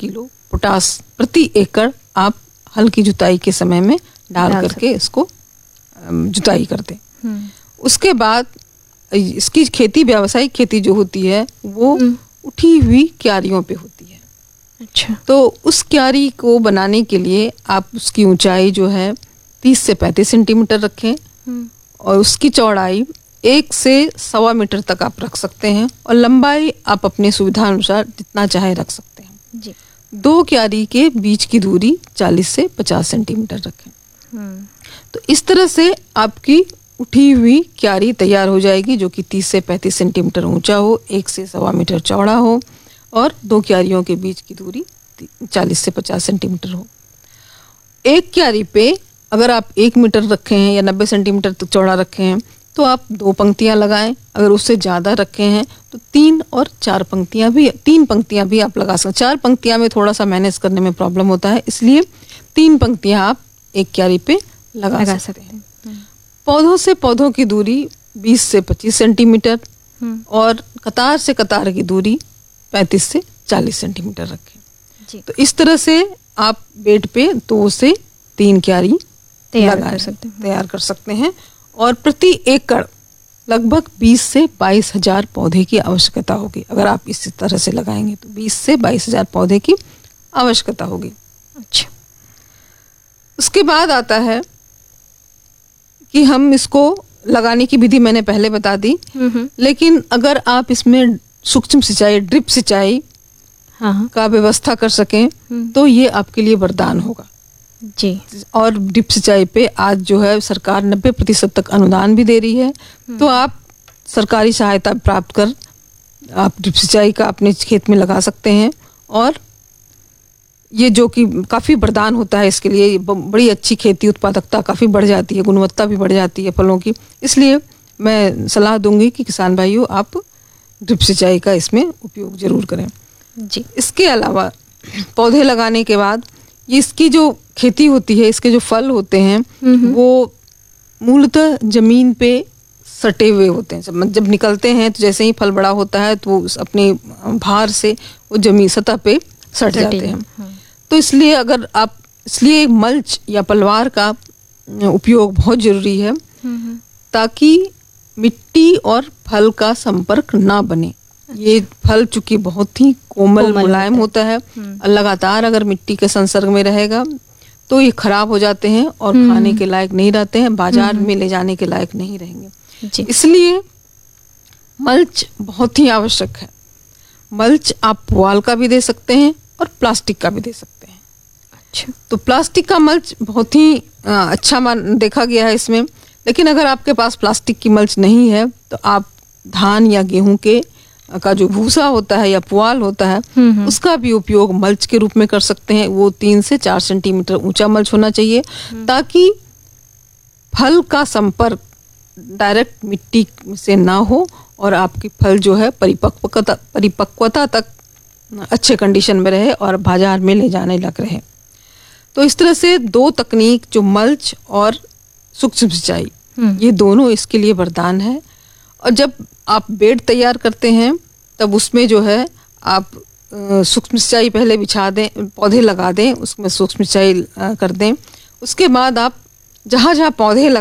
Kilo potash प्रति एकड़ आप हल्की जुताई के समय में डाल करके इसको जुताई कर दें। उसके बाद इसकी खेती, व्यावसायिक खेती जो होती है वो उठी हुई क्यारियों पे होती है। अच्छा। तो उस क्यारी को बनाने के लिए आप उसकी ऊंचाई जो है 30 से 35 सेंटीमीटर रखें और उसकी चौड़ाई 1 से 1.25 मीटर तक आप रख सकते हैं और लंबाई आप अपने सुविधा अनुसार जितना चाहे रख सकते हैं जी। 2 क्यारी के बीच की दूरी 40 से 50 सेंटीमीटर रखें। तो इस तरह से आपकी उठी हुई क्यारी तैयार हो जाएगी जो कि 30 से 35 सेंटीमीटर ऊंचा हो, 1 से 1.25 मीटर चौड़ा हो और 2 क्यारियों के बीच की दूरी 40 से 50 सेंटीमीटर हो। एक क्यारी पे अगर आप 1 मीटर रखे हैं या 90 सेंटीमीटर तक चौड़ा रखे हैं तो आप 2 पंक्तियां लगाएं। अगर उससे ज़्यादा रखे हैं तो 3 और 4 पंक्तियां भी, 3 पंक्तियां भी आप लगा सकते हैं। 4 पंक्तियां में थोड़ा सा मैनेज करने में प्रॉब्लम होता है, इसलिए 3 पंक्तियां आप एक क्यारी पे लगा सकते हैं। पौधों से पौधों की दूरी 20 से 25 सेंटीमीटर और कतार से कतार की दूरी 35 से 40 सेंटीमीटर रखें। तो इस तरह से आप बेड पे 2 से 3 क्यारी तैयार कर सकते हैं और प्रति एकड़ लगभग 20 से 22 हजार पौधे की आवश्यकता होगी। अगर आप इस तरह से लगाएंगे तो 20 से 22 हजार पौधे की आवश्यकता होगी। अच्छा। उसके बाद आता है कि हम इसको लगाने की विधि मैंने पहले बता दी, लेकिन अगर आप इसमें सूक्ष्म सिंचाई, ड्रिप सिंचाई का व्यवस्था कर सकें तो ये आपके लिए वरदान होगा जी। और ड्रिप सिंचाई पे आज जो है सरकार 90% तक अनुदान भी दे रही है। तो आप सरकारी सहायता प्राप्त कर आप ड्रिप सिंचाई का अपने खेत में लगा सकते हैं और ये जो कि काफ़ी वरदान होता है इसके लिए, बड़ी अच्छी खेती उत्पादकता काफ़ी बढ़ जाती है, गुणवत्ता भी बढ़ जाती है फलों की। इसलिए मैं सलाह दूंगी कि किसान भाइयों आप ड्रिप सिंचाई का इसमें उपयोग जरूर करें जी। इसके अलावा पौधे लगाने के बाद ये इसकी जो खेती होती है, इसके जो फल होते हैं वो मूलतः जमीन पे सटे हुए होते हैं। जब निकलते हैं तो जैसे ही फल बड़ा होता है तो वो अपने भार से वो जमीन सतह पे सट जाते हैं। तो इसलिए मल्च या पलवार का उपयोग बहुत जरूरी है ताकि मिट्टी और फल का संपर्क ना बने। ये फल चूंकि बहुत ही कोमल मुलायम होता है, लगातार अगर मिट्टी के संसर्ग में रहेगा तो ये खराब हो जाते हैं और खाने के लायक नहीं रहते हैं, बाजार में ले जाने के लायक नहीं रहेंगे। इसलिए मल्च बहुत ही आवश्यक है। मल्च आप पुआल का भी दे सकते हैं और प्लास्टिक का भी दे सकते हैं। अच्छा। तो प्लास्टिक का मल्च बहुत ही अच्छा देखा गया है इसमें, लेकिन अगर आपके पास प्लास्टिक की मल्च नहीं है तो आप धान या गेहूं का जो भूसा होता है या पुआल होता है उसका भी उपयोग मल्च के रूप में कर सकते हैं। वो 3 से 4 सेंटीमीटर ऊंचा मल्च होना चाहिए ताकि फल का संपर्क डायरेक्ट मिट्टी से ना हो और आपकी फल जो है परिपक्वता तक अच्छे कंडीशन में रहे और बाजार में ले जाने लग रहे। तो इस तरह से 2 तकनीक जो मल्च और सूक्ष्म सिंचाई, ये दोनों इसके लिए वरदान है। और जब आप बेड तैयार करते हैं तब उसमें जो है आप सूक्ष्म सिंचाई पहले बिछा दें, पौधे लगा दें, उसमें सूक्ष्म सिंचाई कर दें। उसके बाद आप जहाँ जहाँ पौधे